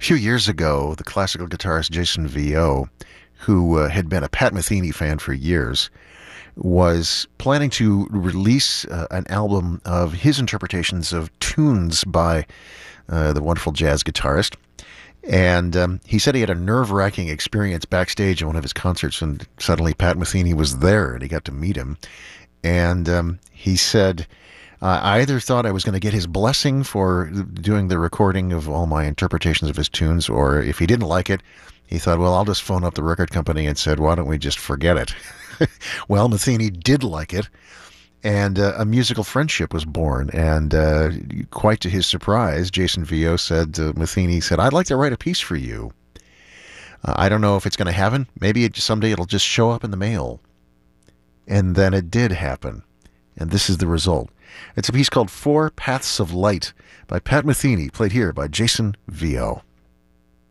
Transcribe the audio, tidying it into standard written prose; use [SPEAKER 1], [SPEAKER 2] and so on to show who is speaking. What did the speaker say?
[SPEAKER 1] few years ago, the classical guitarist Jason Vio, who had been a Pat Metheny fan for years, was planning to release an album of his interpretations of tunes by the wonderful jazz guitarist. And he said he had a nerve-wracking experience backstage at one of his concerts, and suddenly Pat Metheny was there, and he got to meet him. And he said, I either thought I was going to get his blessing for doing the recording of all my interpretations of his tunes, or if he didn't like it, he thought, well, I'll just phone up the record company and said, why don't we just forget it? Well, Metheny did like it, and a musical friendship was born. And quite to his surprise, Jason Vio said to Metheny, said, I'd like to write a piece for you. I don't know if it's going to happen. Maybe someday it'll just show up in the mail. And then it did happen. And this is the result. It's a piece called Four Paths of Light by Pat Metheny, played here by Jason Vio.